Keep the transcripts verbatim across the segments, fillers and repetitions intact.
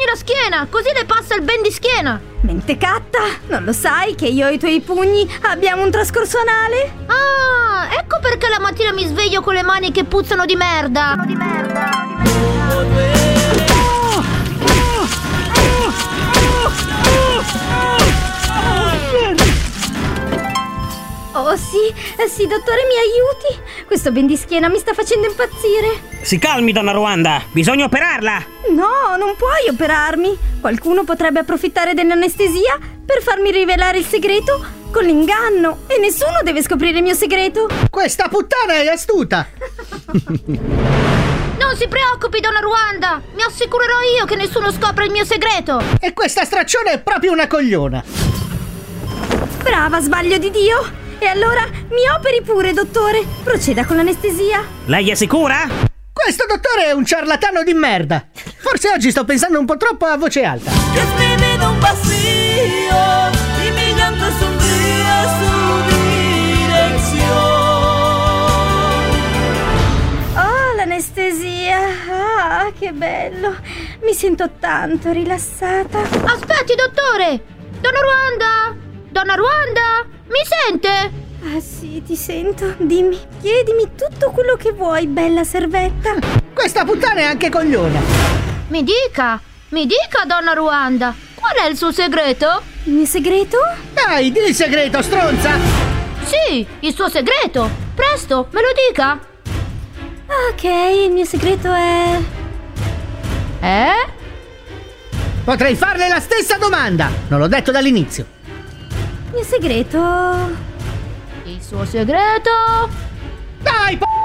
la schiena, così le passa il ben di schiena. Mentecatta, non lo sai che io e i tuoi pugni abbiamo un trascorso anale? Ah, ecco perché la mattina mi sveglio con le mani che puzzano di merda. Di merda, di merda. Oh sì, sì dottore, mi aiuti. Questo ben di schiena mi sta facendo impazzire. Si calmi, donna Ruanda, bisogna operarla. No, non puoi operarmi. Qualcuno potrebbe approfittare dell'anestesia per farmi rivelare il segreto con l'inganno, e nessuno deve scoprire il mio segreto. Questa puttana è astuta. Non si preoccupi, donna Ruanda, mi assicurerò io che nessuno scopra il mio segreto. E questa straccione è proprio una cogliona. Brava, sbaglio di Dio. E allora mi operi pure, dottore. Proceda con l'anestesia. Lei è sicura? Questo dottore è un ciarlatano di merda. Forse oggi sto pensando un po' troppo a voce alta. Oh, l'anestesia. Ah, che bello. Mi sento tanto rilassata. Aspetti, dottore. Donna Ruanda. Donna Ruanda, mi sente? Ah sì, ti sento. Dimmi, chiedimi tutto quello che vuoi, bella servetta. Questa puttana è anche cogliona. Mi dica, mi dica, donna Ruanda, qual è il suo segreto? Il mio segreto? Dai, di il segreto, stronza. Sì, il suo segreto. Presto, me lo dica. Ok, il mio segreto è... Eh? Potrei farle la stessa domanda. Non l'ho detto dall'inizio. Il mio segreto... Il suo segreto... Dai, p***!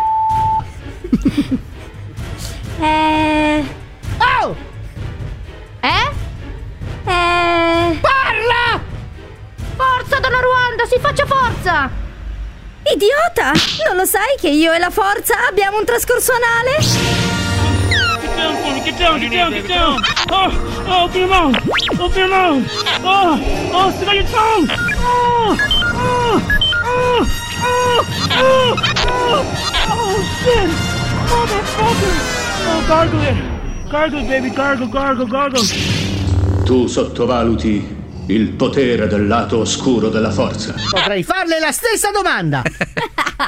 Eh... Oh! Eh? Eh... Parla! Forza, donna Ruanda, si faccia forza! Idiota! Non lo sai che io e la forza abbiamo un trascorso anale? Get down, get down, get down! Oh, oh, open your mouth! Open your mouth! Oh, oh, stick out your tongue! Oh, oh, oh, oh, oh, oh, oh, shit! Motherfucker! Oh, gargle it! Gargle, baby, gargle, gargle, gargle! Tu sottovaluti il potere del lato oscuro della forza. Potrei farle la stessa domanda.